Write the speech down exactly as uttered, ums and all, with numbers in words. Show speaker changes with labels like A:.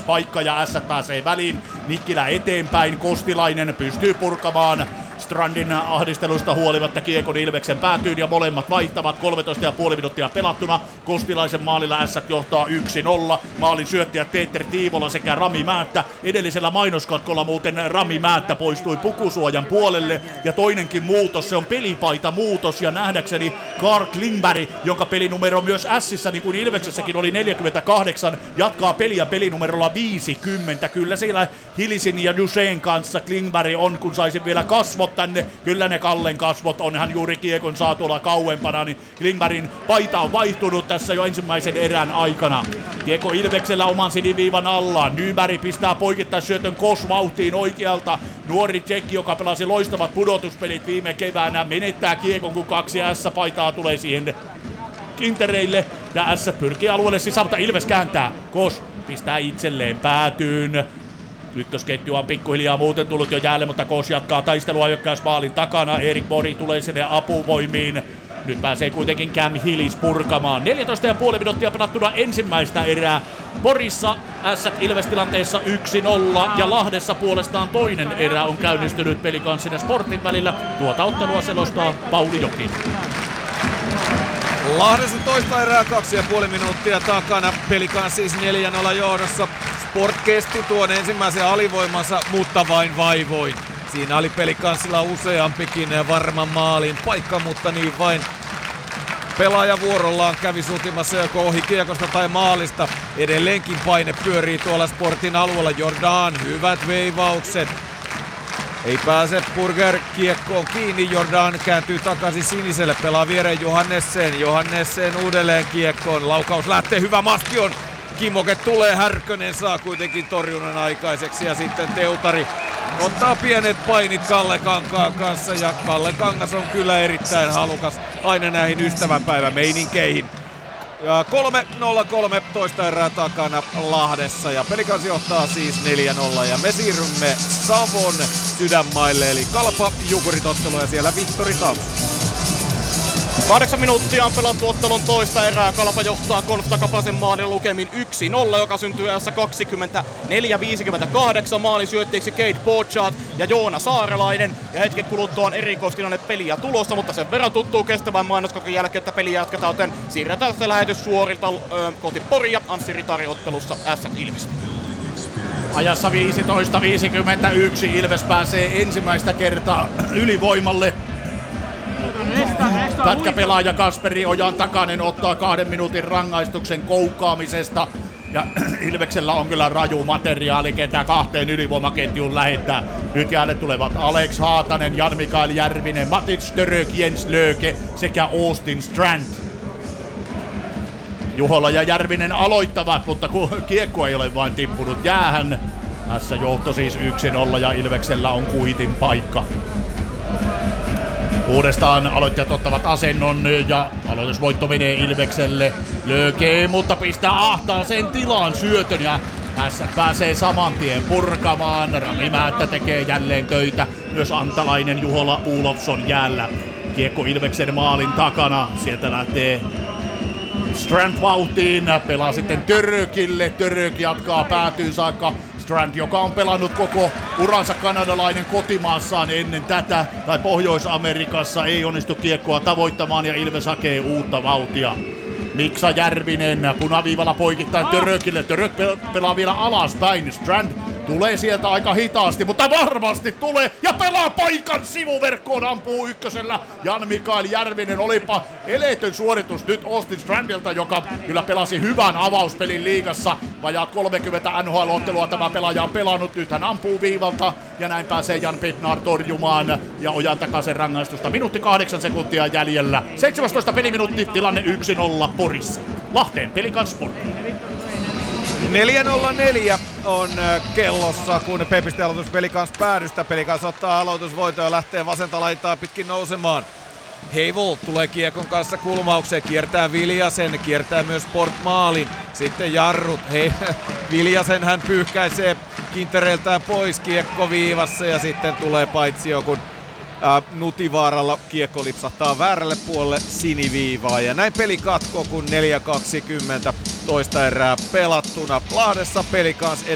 A: paikka ja S pääsee väliin. Nikkilä eteenpäin, Kostilainen pystyy purkamaan Strandin ahdistelusta huolimatta kiekon Ilveksen päätyyn ja molemmat vaihtavat. kolmetoista pilkku viisi minuuttia pelattuna. Kostilaisen maalilla S johtaa yksi nolla. Maalin syöttäjät Peter Tiivola sekä Rami Määttä. Edellisellä mainoskatkolla muuten Rami Määttä poistui pukusuojan puolelle. Ja toinenkin muutos, se on pelipaita muutos ja nähdäkseni Carl Klingberg, jonka pelinumero myös Sissä niin kuin Ilveksessäkin oli neljäkymmentäkahdeksan, jatkaa peliä pelinumerolla viisikymmentä. Kyllä siellä Hilisin ja Duchesne kanssa Klingberg on, kun saisin vielä kasvot tänne. Kyllä ne Kallen kasvot, onhan juuri kiekon saa tuolla kauempana, niin Klingbergin paita on vaihtunut tässä jo ensimmäisen erän aikana. Kiekko Ilveksellä oman siniviivan alla. Nyberg pistää poikittaisyötön Kos vauhtiin oikealta. Nuori tsekki, joka pelasi loistavat pudotuspelit viime keväänä, menettää kiekon, kun kaksi S-paitaa tulee siihen kintereille. Ja S pyrkii alueelle sisältä. Ilves kääntää. Kos pistää itselleen päätyyn. Ykkösketju on pikkuhiljaa muuten tullut jo jäälle, mutta Kos jatkaa taistelua hyökkäysmaalin takana. Erik Mori tulee sinne apuvoimiin. Nyt pääsee kuitenkin Cam Hillis purkamaan. neljätoista pilkku viisi minuuttia pelattuna ensimmäistä erää. Porissa S Ilves-tilanteessa yksi nolla ja Lahdessa puolestaan toinen erä on käynnistynyt Pelikanssin ja Sportin välillä. Tuota ottelua selostaa Pauli Joki.
B: Lahdessa toista erää kaksi ja puoli minuuttia takana. Pelikans siis neljä nolla johdossa. Sport kesti tuon ensimmäisen alivoimansa, mutta vain vaivoin. Siinä oli Pelikanssilla useampikin varman maalin paikka, mutta niin vain pelaaja vuorollaan kävi sutimassa joko ohi kiekosta tai maalista. Edelleenkin paine pyörii tuolla Sportin alueella. Jordan, hyvät veivaukset. Ei pääse Burger kiekkoon kiinni. Jordan kääntyy takaisin siniselle. Pelaa viereen Johannessen. Johannessen uudelleen kiekkoon. Laukaus lähtee. Hyvä maski on. Kimoke tulee. Härkönen saa kuitenkin torjunnan aikaiseksi. Ja sitten Teutari ottaa pienet painit Kalle Kankaan kanssa. Ja Kalle Kangas on kyllä erittäin halukas aina näihin ystävänpäivämeininkeihin. Ja kolme nolla kolme toista erää takana Lahdessa ja Pelikans johtaa siis neljä nolla ja me siirrymme Savon sydänmaille eli Kalpa Jukurit ottelu ja siellä Vittori Taus.
C: Kahdeksan minuuttia on pelattu ottelun toista erää. Kalpa johtaa Konsta Kapasen maalin lukemin yksi nolla, joka syntyy ajassa kaksikymmentäneljä viisikymmentäkahdeksan. Maalin syötteiksi Kate Borchardt ja Joona Saarelainen. Ja hetken kuluttua on erikoistilanne peliä tulossa, mutta sen verran tuttuu kestävän mainoskokon jälkeen, että peliä jatketaan, joten siirretään se lähetys suorilta ö, kohti Poria. Anssi Ritari ottelussa S Ilves.
A: Ajassa viisitoista viisikymmentäyksi Ilves pääsee ensimmäistä kertaa ylivoimalle. Pätkäpelaaja Kasperi Ojan Takanen ottaa kahden minuutin rangaistuksen koukkaamisesta. Ja Ilveksellä on kyllä raju materiaali, ketä kahteen ylivoimaketjuun lähettää. Nyt jäälle tulevat Alex Haatanen, Jan-Mikael Järvinen, Matić Török, Jens Löke sekä Austin Strand. Juhola ja Järvinen aloittavat, mutta kun kiekko ei ole vain tippunut jäähän. Tässä johto siis yksi nolla ja Ilveksellä on kuitin paikka. Uudestaan aloittajat ottavat asennon ja aloitusvoitto menee Ilvekselle. Löke, mutta pistää ahtaaseen tilaan syötön ja S pääsee saman tien purkamaan. Rami Määttä tekee jälleen töitä. Myös Antalainen, Juhola, Olofsson jäällä. Kiekko Ilveksen maalin takana. Sieltä lähtee Strand vauhtiin. Pelaa sitten Törökille. Török jatkaa päätyyn saakka. Strand, joka on pelannut koko uransa kanadalainen kotimaassaan ennen tätä, tai Pohjois-Amerikassa, ei onnistu kiekkoa tavoittamaan ja Ilves hakee uutta vauhtia. Miksa Järvinen punaviivalla poikittain Törökille. Török pelaa vielä alaspäin. Strand tulee sieltä aika hitaasti, mutta varmasti tulee ja pelaa paikan sivuverkkoon, ampuu ykkösellä. Jan-Mikael Järvinen, olipa eletön suoritus nyt Austin Strandilta, joka kyllä pelasi hyvän avauspelin liigassa. Vajaat kolmekymmentä N H L-ottelua tämä pelaaja on pelannut. Nyt hän ampuu viivalta ja näin pääsee Jan Bednar torjumaan ja Ojan Takasen rangaistusta. Minuutti kahdeksan sekuntia jäljellä. seitsemäntoista peliminuutti, tilanne yksi nolla Porissa. Lahteen Pelikans Sport.
B: neljä nolla neljä on kellossa, kun Pepiste aloitus Pelikans päädystä. Pelikans ottaa aloitusvoiton ja lähtee vasenta laitaa pitkin nousemaan. Heivol tulee kiekon kanssa kulmaukseen, kiertää Viljasen, kiertää myös Sport maalin. Sitten jarrut, hei, Viljasen hän pyyhkäisee kintereiltään pois kiekko viivassa ja sitten tulee paitsio, kun ää, Nutivaaralla kiekko lipsahtaa väärälle puolelle siniviivaa. Ja näin peli katkoo, kun neljä kaksikymmentä toista erää pelattuna. Lahdessa Pelikans